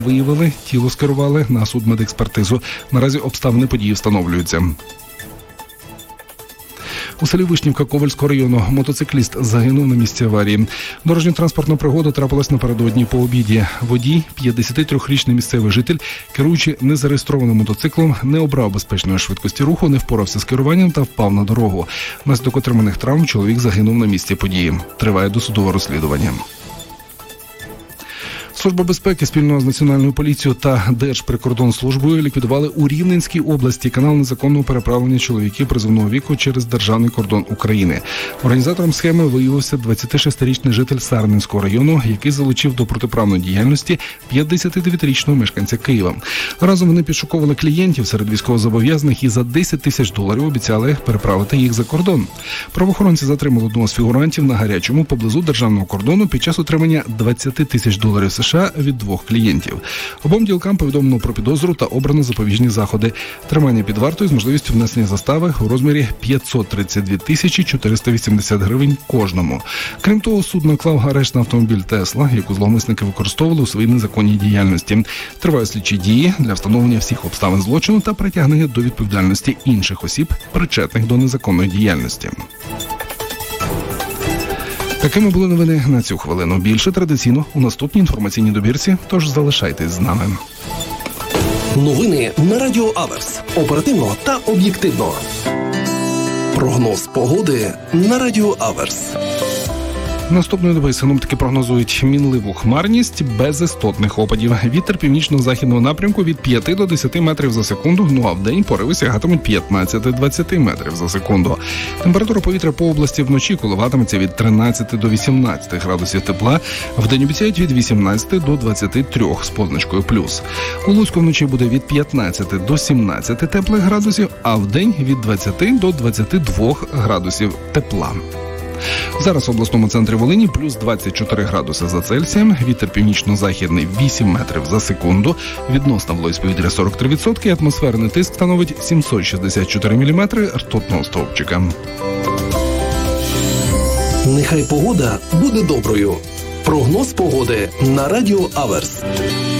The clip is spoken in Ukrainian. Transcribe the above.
виявили, тіло скерували на судмедекспертизу. Наразі обставини події встановлюються. У селі Вишнівка Ковальського району мотоцикліст загинув на місці аварії. Дорожньо-транспортна пригода трапилась напередодні по обіді. Водій, 53-річний місцевий житель, керуючи незареєстрованим мотоциклом, не обрав безпечної швидкості руху, не впорався з керуванням та впав на дорогу. Внаслідок отриманих травм чоловік загинув на місці події. Триває досудове розслідування. Служба безпеки спільно з Національною поліцією та Держприкордонслужбою ліквідували у Рівненській області канал незаконного переправлення чоловіків призовного віку через державний кордон України. Організатором схеми виявився 26-річний житель Сарненського району, який залучив до протиправної діяльності 59-річного мешканця Києва. Разом вони підшуковували клієнтів серед військовозобов'язаних і за $10 тисяч обіцяли переправити їх за кордон. Правоохоронці затримали одного з фігурантів на гарячому поблизу державного кордону під час отримання $20 тисяч США від двох клієнтів. Обом ділкам повідомлено про підозру та обрано запобіжні заходи. Тримання під вартою з можливістю внесення застави у розмірі 532 тисячі 480 гривень кожному. Крім того, суд наклав арешт на автомобіль Тесла, яку зловмисники використовували у своїй незаконній діяльності. Тривають слідчі дії для встановлення всіх обставин злочину та притягнення до відповідальності інших осіб, причетних до незаконної діяльності. Такими були новини на цю хвилину. Більше традиційно у наступній інформаційній добірці, тож залишайтесь з нами. Новини на Радіо Аверс. Оперативно та об'єктивно. Прогноз погоди на Радіо Аверс. Наступної доби синоптики прогнозують мінливу хмарність без істотних опадів. Вітер північно-західного напрямку від 5 до 10 метрів за секунду, ну а вдень пориви сягатимуть 15-20 метрів за секунду. Температура повітря по області вночі коливатиметься від 13 до 18 градусів тепла, вдень обіцяють від 18 до 23 з позначкою плюс. У Луцьку вночі буде від 15 до 17 теплих градусів, а вдень від 20 до 22 градусів тепла. Зараз в обласному центрі Волині плюс 24 градуси за Цельсієм, вітер північно-західний 8 метрів за секунду, відносна вологість повітря 43%, атмосферний тиск становить 764 міліметри ртутного стовпчика. Нехай погода буде доброю. Прогноз погоди на Радіо Аверс.